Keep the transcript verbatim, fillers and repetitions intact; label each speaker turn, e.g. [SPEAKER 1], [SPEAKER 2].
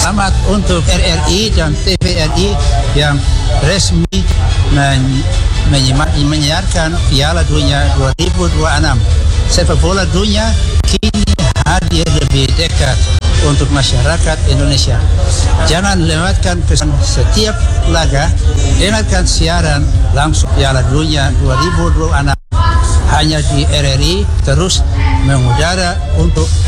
[SPEAKER 1] Selamat untuk R R I dan T V R I yang resmi men- menyimak- menyiarkan Piala Dunia dua ribu dua puluh enam. Sepak bola dunia kini hadir lebih dekat untuk masyarakat Indonesia. Jangan lewatkan kesan setiap laga. Dengarkan siaran langsung Piala Dunia dua ribu dua puluh enam hanya di R R I, terus mengudara untuk